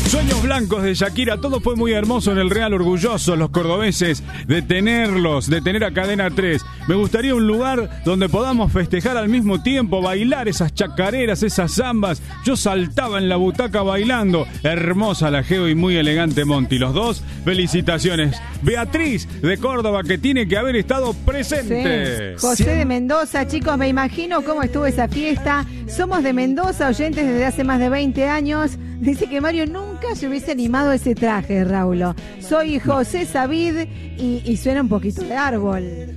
Sueños blancos de Shakira, todo fue muy hermoso en el Real, orgullosos los cordobeses de tener a Cadena 3. Me gustaría un lugar donde podamos festejar al mismo tiempo, bailar esas chacareras, esas zambas. Yo saltaba en la butaca bailando. Hermosa la Geo y muy elegante Monty. Los dos, felicitaciones. Beatriz de Córdoba, que tiene que haber estado presente. Sí. José de Mendoza, chicos, me imagino cómo estuvo esa fiesta. Somos de Mendoza, oyentes desde hace más de 20 años. Dice que Mario nunca se hubiese animado a ese traje, Raulo. Soy José Sabid y suena un poquito de árbol.